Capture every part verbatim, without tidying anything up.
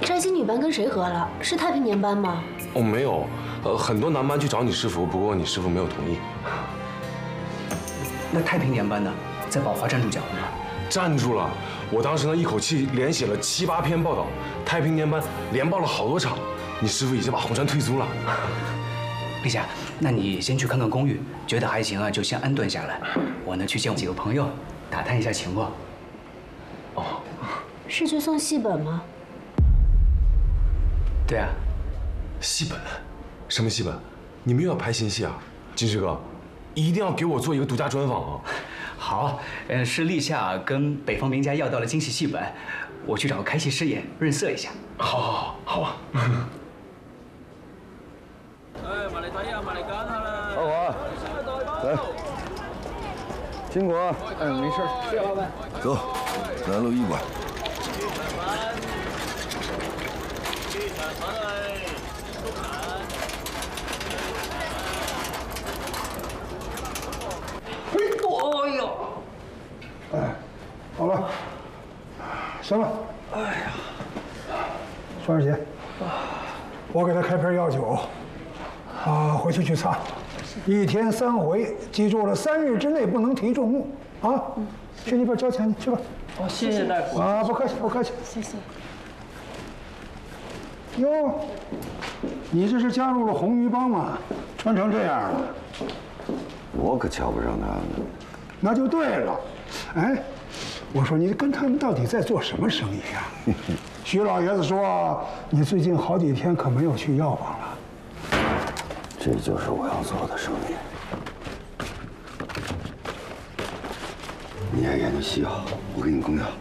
摘星女班跟谁合了？是太平年班吗？ 哦，没有，呃，很多男班去找你师傅，不过你师傅没有同意。 那太平年班呢？在宝华站住脚了吗？ 站住了！我当时呢一口气连写了七八篇报道，太平年班连报了好多场。你师傅已经把红山退租了。 丽霞，那你先去看看公寓，觉得还行啊，就先安顿下来。我呢去见我几个朋友，打探一下情况。 哦， 是去送戏本吗？ 对啊。 戏本？什么戏本？你们又要拍新戏啊？金石哥，一定要给我做一个独家专访啊！ 好，呃，是立夏跟北方名家要到了惊喜戏本，我去找个开戏师演润色一下。 好，好，好，好啊！ 哎，埋嚟睇下，埋嚟揀下啦。 阿華，來，經過啊。 嗯，沒事，謝老闆。 走，南路醫館。 哎呦！ 哎，好了，行了。哎呀，双儿姐，我给他开瓶药酒，啊，回去去擦，一天三回，记住了，三日之内不能提重物啊。去那边交钱去，去吧。 哦，谢谢大夫。 啊，不客气，不客气。 谢谢。 哟，你这是加入了红鱼帮吗？穿成这样了。 我可瞧不上他呢。 那就对了。哎，我说你跟他们到底在做什么生意呀？徐老爷子说你最近好几天可没有去药房了。 这就是我要做的生意。你爱研究西药，我给你供药。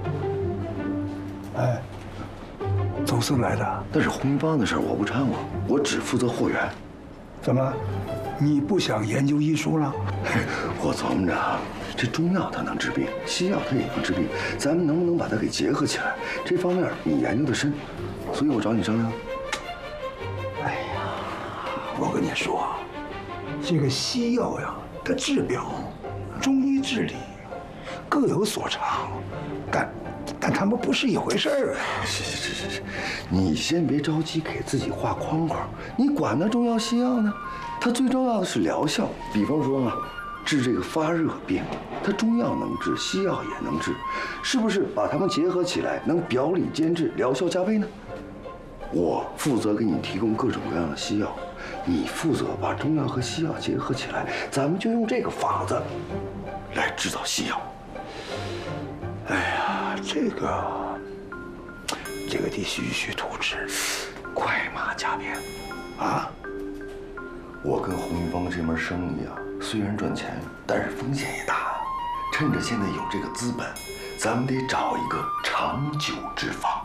哎，走私来的？ 但是红鱼帮的事儿我不掺和，我只负责货源。 怎么，你不想研究医书了？ 我琢磨着，这中药它能治病，西药它也能治病，咱们能不能把它给结合起来？这方面你研究的深，所以我找你商量。 哎呀，我跟你说，这个西药呀，它治表，中医治理，各有所长，但但他们不是一回事儿啊。 是是是是，你先别着急给自己画框框，你管那中药西药呢？它最重要的是疗效。比方说啊，治这个发热病，它中药能治，西药也能治，是不是把它们结合起来，能表里兼治，疗效加倍呢？我负责给你提供各种各样的西药，你负责把中药和西药结合起来，咱们就用这个法子来制造西药。 哎呀，这个这个得徐徐图之，快马加鞭啊！ 我跟红鱼帮这门生意啊，虽然赚钱，但是风险也大。趁着现在有这个资本，咱们得找一个长久之法。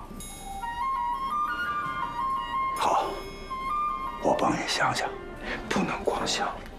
好，我帮你想想，不能光想。